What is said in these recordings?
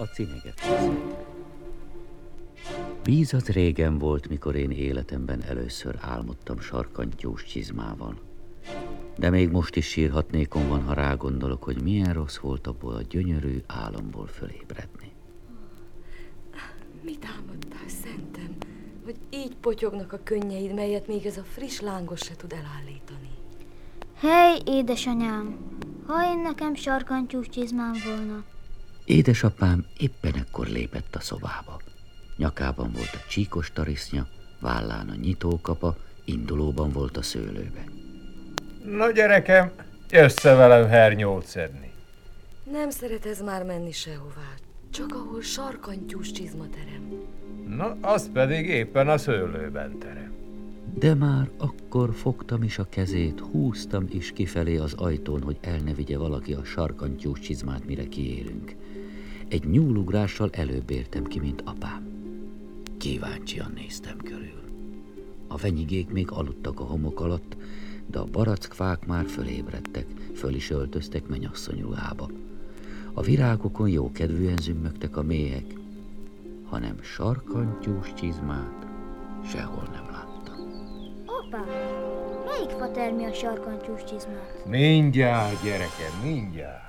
a cinegefészek. Víz az régen volt, mikor én életemben először álmodtam sarkantyús csizmával. De még most is sírhatnékom van, ha rágondolok, hogy milyen rossz volt abból a gyönyörű álomból fölébredni. Mit álmodtál, szentem? Hogy így potyognak a könnyeid, melyet még ez a friss lángos se tud elállítani. Hely, édesanyám, ha én nekem sarkantyús csizmám volna. Édesapám éppen ekkor lépett a szobába. Nyakában volt a csíkos tarisznya, vállán a nyitókapa, indulóban volt a szőlőbe. Na gyerekem, jössz velem hernyót szedni. Nem szeret ez már menni sehová, csak ahol sarkantyús csizmaterem. Na, az pedig éppen a szőlőben terem. De már akkor fogtam is a kezét, húztam is kifelé az ajtón, hogy el ne vigye valaki a sarkantyús csizmát, mire kiérünk. Egy nyúlugrással előbb értem ki, mint apám. Kíváncsian néztem körül. A venyigék még aludtak a homok alatt, de a barackfák már fölébredtek, föl is öltöztek mennyasszonyruhába. A virágokon jókedvűen zümmögtek a méhek, hanem sarkantyús csizmát sehol nem láttam. Apám, melyik fa termi a sarkantyús csizmát? Mindjárt, gyerekem, mindjárt.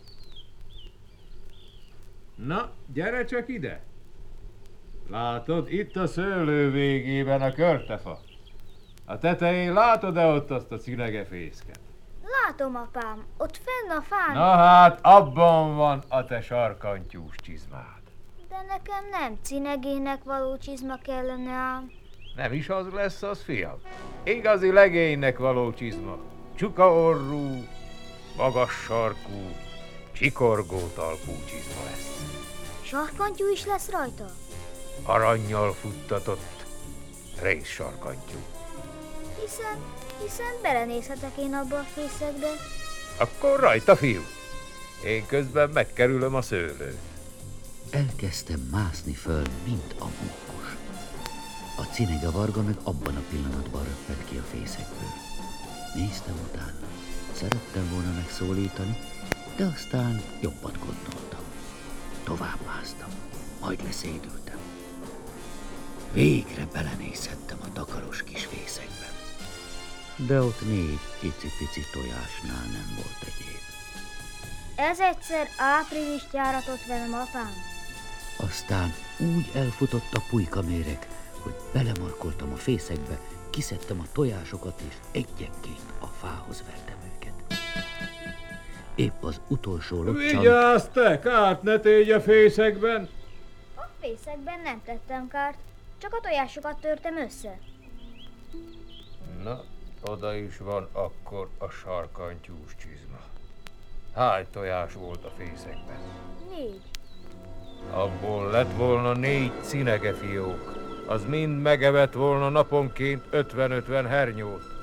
Na, gyere csak ide! Látod, itt a szőlő végében a körtefa. A tetején látod-e ott azt a cinegefészket? Látom, apám, ott fenn a fán. Na hát, abban van a te sarkantyús csizmád. De nekem nem cinegének való csizma kellene ám. Nem is az lesz az, fiam. Igazi legénynek való csizma. Csuka orrú, magas sarkú, csikorgó talpú csizma lesz. Sarkantyú is lesz rajta? Arannyal futtatott rézsarkantyú. Hiszen belenézhetek én abba a fészekbe. Akkor rajta, fiú. Én közben megkerülöm a szőlőt. Elkezdtem mászni föl, mint a mókus. A cinegavarga meg abban a pillanatban röppent ki a fészekből. Néztem utána. Szerettem volna megszólítani, de aztán jobbat gondoltam. Tovább másztam, majd leszédültem. Végre belenézhettem a takaros kis fészekbe. De ott 4 icipici tojásnál nem volt egyéb. Ez egyszer áprilist járatott velem, apám. Aztán úgy elfutott a pulykaméreg, hogy belemarkoltam a fészekbe, kiszedtem a tojásokat, és egyenként a fához vertem őket. Épp az utolsó locsant... Vigyázz te, kárt ne tégy a fészekben! A fészekben nem tettem kárt, csak a tojásokat törtem össze. Na, oda is van akkor a sarkantyús csizma. Hány tojás volt a fészekben? 4. Abból lett volna 4 cinegefiók. Az mind megevett volna naponként 50-50 hernyót.